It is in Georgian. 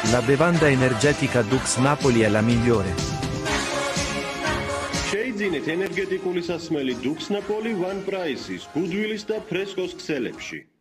La bevanda energetica Dux Napoli è la migliore. შეიძინეთ ენერგეტიკული სასმელი Dux Napoli One Price-ის, Goodwill-ის და Fresco-s ქსელებში.